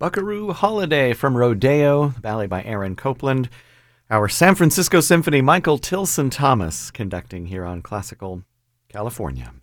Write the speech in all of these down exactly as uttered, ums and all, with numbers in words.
Buckaroo Holiday from Rodeo, ballet by Aaron Copland. Our San Francisco Symphony, Michael Tilson Thomas, conducting here on Classical California.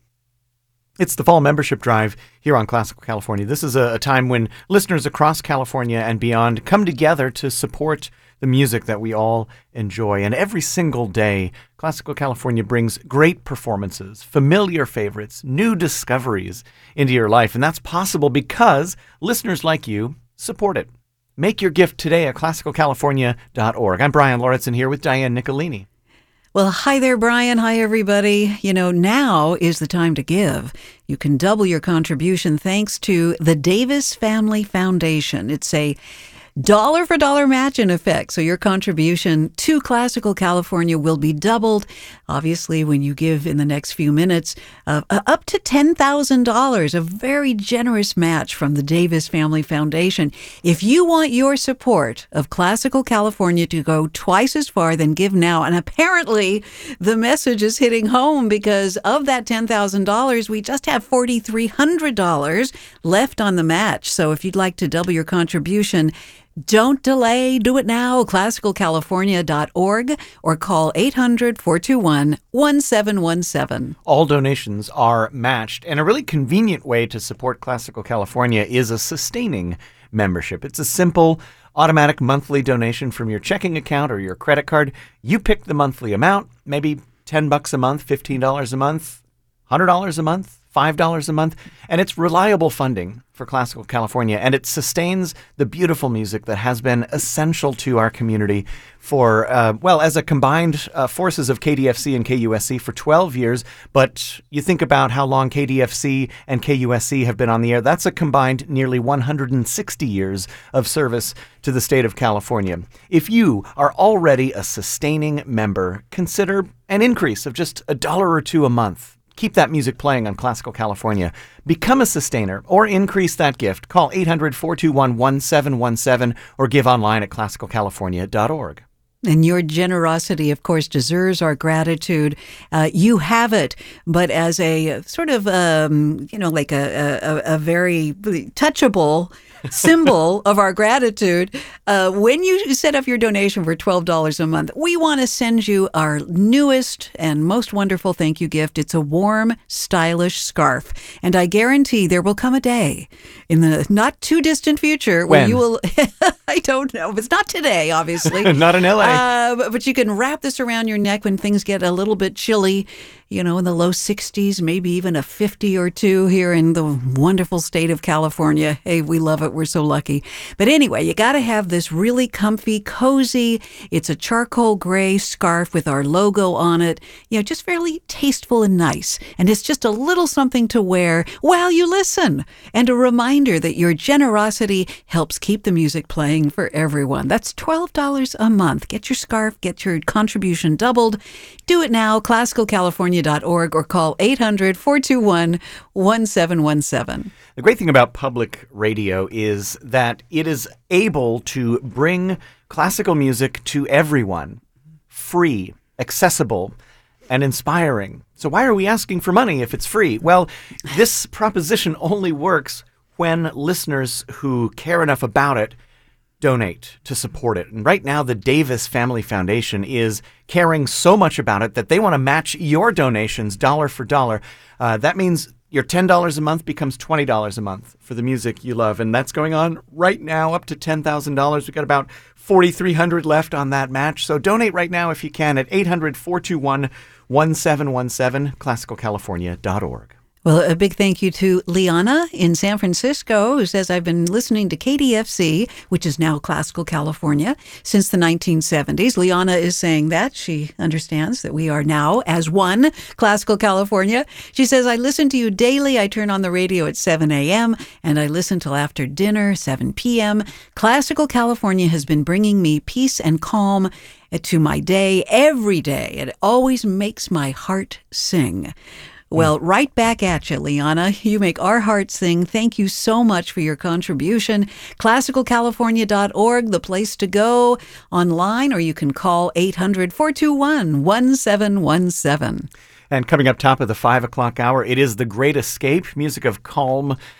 It's the fall membership drive here on Classical California. This is a, a time when listeners across California and beyond come together to support the music that we all enjoy. And every single day, Classical California brings great performances, familiar favorites, new discoveries into your life. And that's possible because listeners like you support it. Make your gift today at classical california dot org. I'm Brian Lauritsen here with Diane Nicolini. Well, hi there, Brian. Hi, everybody. You know, now is the time to give. You can double your contribution thanks to the Davis Family Foundation. It's a dollar for dollar match in effect. So your contribution to Classical California will be doubled. Obviously, when you give in the next few minutes, uh, up to ten thousand dollars, a very generous match from the Davis Family Foundation. If you want your support of Classical California to go twice as far, then give now. And apparently the message is hitting home because of that ten thousand dollars, we just have four thousand three hundred dollars left on the match. So if you'd like to double your contribution, don't delay. Do it now. classical california dot org or call eight hundred, four two one, one seven one seven. All donations are matched, and a really convenient way to support Classical California is a sustaining membership. It's a simple, automatic monthly donation from your checking account or your credit card. You pick the monthly amount, maybe ten bucks a month, fifteen dollars a month, one hundred dollars a month, five dollars a month, and it's reliable funding for Classical California, and it sustains the beautiful music that has been essential to our community for, uh, well, as a combined uh, forces of K D F C and K U S C for twelve years, but you think about how long K D F C and K U S C have been on the air, that's a combined nearly one hundred sixty years of service to the state of California. If you are already a sustaining member, consider an increase of just a dollar or two a month. Keep that music playing on Classical California. Become a sustainer or increase that gift. Call eight hundred, four two one, one seven one seven or give online at classical california dot org. And your generosity, of course, deserves our gratitude. Uh, you have it, but as a sort of, um, you know, like a, a, a very touchable symbol of our gratitude, uh, when you set up your donation for twelve dollars a month, we want to send you our newest and most wonderful thank you gift. It's a warm, stylish scarf. And I guarantee there will come a day in the not too distant future where When? you will, I don't know, it's not today, obviously. Not in L A. Uh, but, but you can wrap this around your neck when things get a little bit chilly, you know, in the low sixties, maybe even a fifty or two here in the wonderful state of California. Hey, we love it. We're so lucky. But anyway, you got to have this really comfy, cozy. It's a charcoal gray scarf with our logo on it. You know, just fairly tasteful and nice. And it's just a little something to wear while you listen. And a reminder that your generosity helps keep the music playing for everyone. That's twelve dollars a month. Get your scarf, get your contribution doubled. Do it now, classical california dot org or call eight hundred, four two one, one seven one seven. The great thing about public radio is that it is able to bring classical music to everyone, free, accessible, and inspiring. So why are we asking for money if it's free? Well, this proposition only works when listeners who care enough about it donate to support it. And right now, the Davis Family Foundation is caring so much about it that they want to match your donations dollar for dollar. Uh, that means your ten dollars a month becomes twenty dollars a month for the music you love. And that's going on right now up to ten thousand dollars. We've got about four thousand three hundred dollars left on that match. So donate right now if you can at eight hundred, four two one, one seven one seven, classical california dot org. Well, a big thank you to Liana in San Francisco, who says, I've been listening to K D F C, which is now Classical California, since the nineteen seventies. Liana is saying that. She understands that we are now, as one, Classical California. She says, I listen to you daily. I turn on the radio at seven a.m., and I listen till after dinner, seven p.m. Classical California has been bringing me peace and calm to my day every day. It always makes my heart sing. Well, right back at you, Liana. You make our hearts sing. Thank you so much for your contribution. classical california dot org, the place to go online, or you can call eight hundred, four two one, one seven one seven. And coming up top of the five o'clock hour, it is The Great Escape, music of calm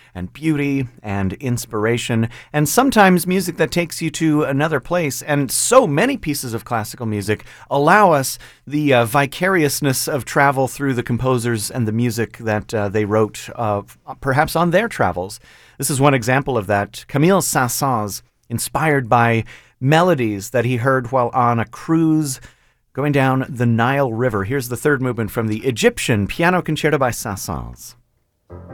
and beauty and inspiration, and sometimes music that takes you to another place. And so many pieces of classical music allow us the uh, vicariousness of travel through the composers and the music that uh, they wrote, uh, perhaps on their travels. This is one example of that. Camille Saint-Saëns, inspired by melodies that he heard while on a cruise going down the Nile River. Here's the third movement from the Egyptian Piano Concerto by Saint-Saëns.